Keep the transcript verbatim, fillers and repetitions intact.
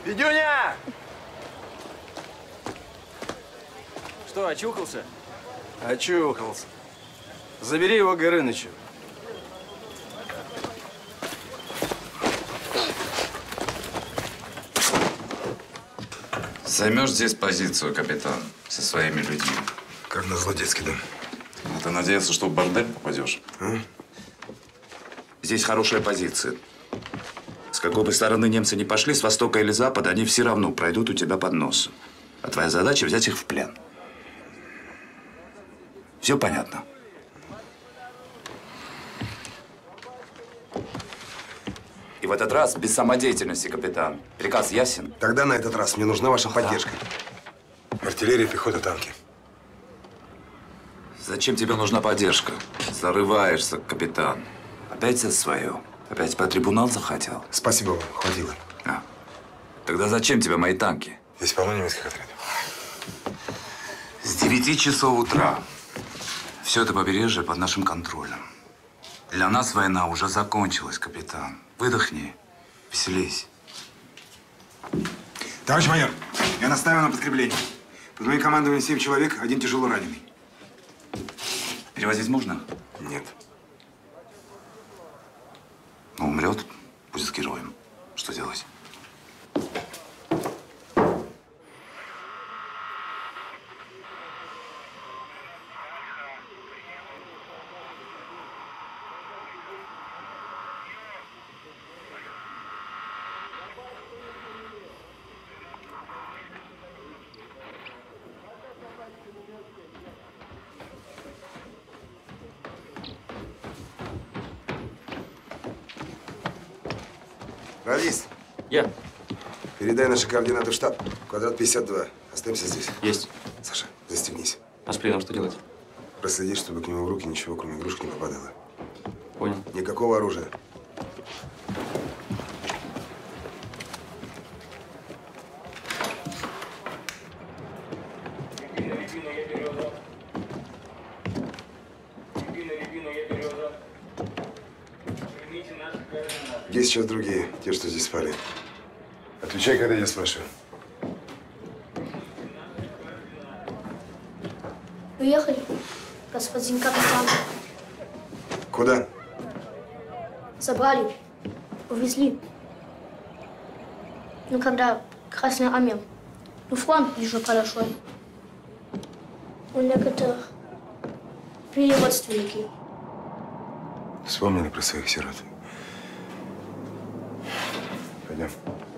Федюня! Что, очухался? Очухался. Забери его к Горынычу. Займешь здесь позицию, капитан, со своими людьми. Как на злодейский дом. А ты надеялся, что в бордель попадешь? А? Здесь хорошая позиция. С какой бы стороны немцы не пошли, с востока или запада, они все равно пройдут у тебя под носом. А твоя задача взять их в плен. Все понятно? И в этот раз без самодеятельности, капитан. Приказ ясен? Тогда на этот раз мне нужна ваша поддержка. Артиллерия, пехота, танки. Зачем тебе нужна поддержка? Зарываешься, капитан. Опять за свое? Опять по трибунал захотел? Спасибо вам, хватило. А. Тогда зачем тебе мои танки? Здесь полно немецких отрядов. С девяти часов утра все это побережье под нашим контролем. Для нас война уже закончилась, капитан. Выдохни, веселись. Товарищ майор, я настаиваю на подкреплении. Под моим командованием семь человек, один тяжело раненый. Перевозить можно? Нет. Ну, умрет, будет героем. Что делать? Радист, Я. передай наши координаты в штаб. Квадрат пятьдесят два. Остаемся здесь. Есть. Саша, застегнись. А с пленом что делать? Проследи, чтобы к нему в руки ничего, кроме игрушек, не попадало. Понял. Никакого оружия. Где сейчас другие, те, что здесь спали? Отвечай, когда я спрашиваю. Уехали, господин капитан. Куда? Забрали, увезли. Ну, когда Красная Армия, ну, фронт ближе подошел. У некоторых были родственники. Вспомнили про своих сирот. Пойдем.